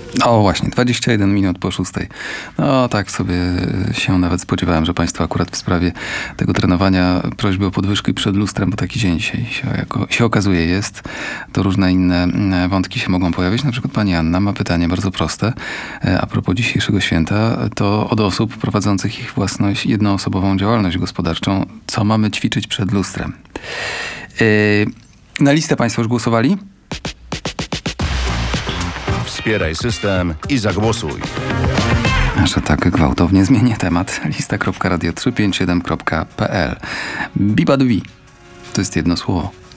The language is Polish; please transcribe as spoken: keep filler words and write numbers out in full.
O właśnie, dwadzieścia jeden minut po szóstej. No tak sobie się nawet spodziewałem, że państwo akurat w sprawie tego trenowania prośby o podwyżki przed lustrem, bo taki dzień dzisiaj się, jako, się okazuje jest. To różne inne wątki się mogą pojawić. Na przykład pani Anna ma pytanie bardzo proste a propos dzisiejszego święta. To od osób prowadzących ich własność, jednoosobową działalność gospodarczą. Co mamy ćwiczyć przed lustrem? Yy, na listę państwo już głosowali? Wspieraj system i zagłosuj. Że tak gwałtownie zmienię temat. lista kropka radio trzysta pięćdziesiąt siedem kropka p l. Bibadubi. To jest jedno słowo.